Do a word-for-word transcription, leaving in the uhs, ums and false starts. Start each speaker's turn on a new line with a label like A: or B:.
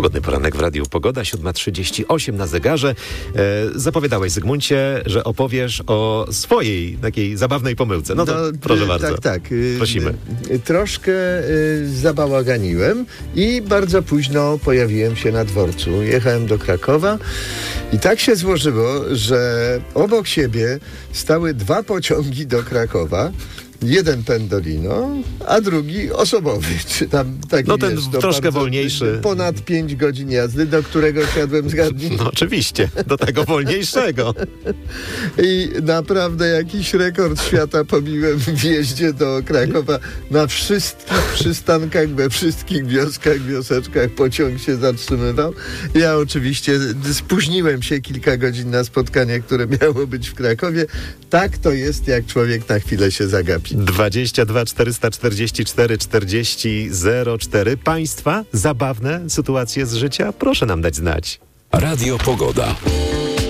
A: Pogodny poranek w Radiu Pogoda, siódma trzydzieści osiem na zegarze. E, zapowiadałeś, Zygmuncie, że opowiesz o swojej takiej zabawnej pomyłce. No to no, proszę bardzo.
B: Tak, tak.
A: Prosimy.
B: Troszkę zabałaganiłem i bardzo późno pojawiłem się na dworcu. Jechałem do Krakowa i tak się złożyło, że obok siebie stały dwa pociągi do Krakowa. Jeden Pendolino, a drugi osobowy. Czy tam taki,
A: no ten
B: wiesz,
A: troszkę wolniejszy.
B: Ponad pięć godzin jazdy, do którego siadłem, zgadnij.
A: No oczywiście, do tego wolniejszego.
B: I naprawdę jakiś rekord świata pobiłem w wjeździe do Krakowa. Na wszystkich przystankach, we wszystkich wioskach, wioseczkach pociąg się zatrzymywał. Ja oczywiście spóźniłem się kilka godzin na spotkanie, które miało być w Krakowie. Tak to jest, jak człowiek na chwilę się zagapi.
A: dwadzieścia dwa czterysta czterdzieści cztery czterdzieści zero cztery. Państwa zabawne sytuacje z życia? Proszę nam dać znać.
C: Radio Pogoda.